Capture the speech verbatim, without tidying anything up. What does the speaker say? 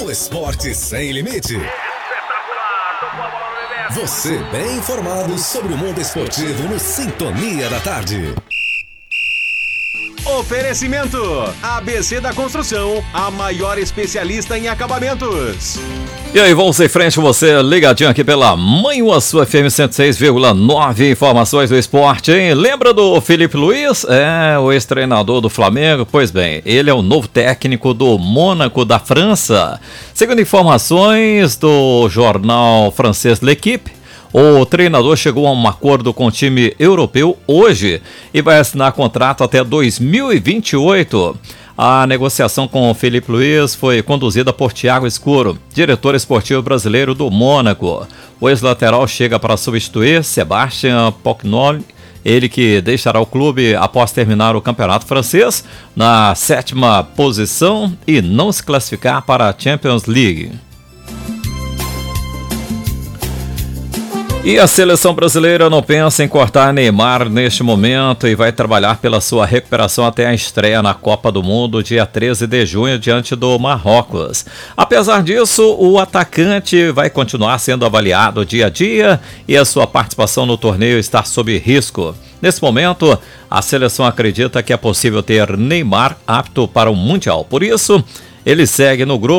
O esporte sem limite. Você bem informado sobre o mundo esportivo no Sintonia da Tarde. Oferecimento: A B C da Construção, a maior especialista em acabamentos. E aí, vamos em frente com você, ligadinho aqui pela Manhã Sua F M cento e seis vírgula nove, informações do esporte, hein? Lembra do Felipe Luiz? É, o ex-treinador do Flamengo? Pois bem, ele é o novo técnico do Mônaco da França. Segundo informações do jornal francês L'Équipe, o treinador chegou a um acordo com o time europeu hoje e vai assinar contrato até dois mil e vinte e oito. A negociação com o Felipe Luiz foi conduzida por Thiago Escuro, diretor esportivo brasileiro do Mônaco. O ex-lateral chega para substituir Sébastien Poquenol, ele que deixará o clube após terminar o campeonato francês na sétima posição e não se classificar para a Champions League. E a seleção brasileira não pensa em cortar Neymar neste momento e vai trabalhar pela sua recuperação até a estreia na Copa do Mundo, dia treze de junho, diante do Marrocos. Apesar disso, o atacante vai continuar sendo avaliado dia a dia e a sua participação no torneio está sob risco. Nesse momento, a seleção acredita que é possível ter Neymar apto para o Mundial. Por isso, ele segue no grupo